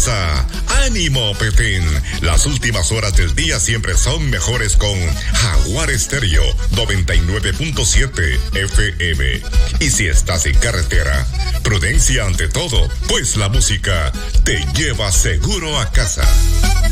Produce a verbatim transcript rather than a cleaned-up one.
casa. ¡Ánimo, Petén! Las últimas horas del día siempre son mejores con Jaguar Estéreo noventa y nueve punto siete F M. Y si estás en carretera, prudencia ante todo, pues la música te lleva seguro a casa.